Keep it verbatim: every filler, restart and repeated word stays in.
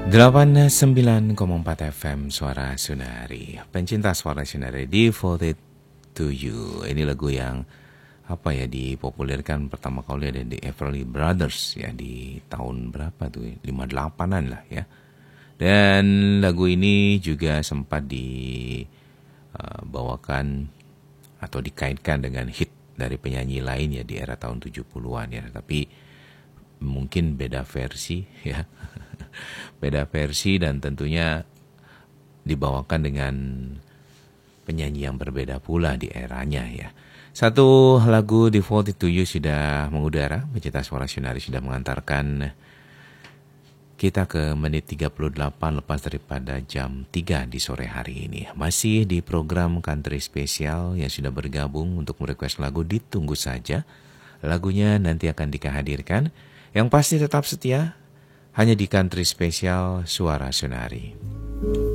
delapan puluh sembilan koma empat F M Suara Sunari. Pencinta Suara Sunari, Devoted to You. Ini lagu yang apa ya dipopulerkan pertama kali ada di Everly Brothers ya di tahun berapa tuh? lima puluh delapanan lah ya. Dan lagu ini juga sempat dibawakan atau dikaitkan dengan hit dari penyanyi lain ya di era tahun tujuh puluhan ya. Tapi mungkin beda versi ya. Beda versi dan tentunya dibawakan dengan penyanyi yang berbeda pula di eranya ya. Satu lagu Devoted to You sudah mengudara, Pencinta Suara Sunari sudah mengantarkan kita ke menit tiga puluh delapan lepas daripada jam tiga di sore hari ini. Masih di program Country Spesial yang sudah bergabung untuk merequest lagu, ditunggu saja. Lagunya nanti akan dikahadirkan. Yang pasti tetap setia hanya di Country Spesial Suara Sunari.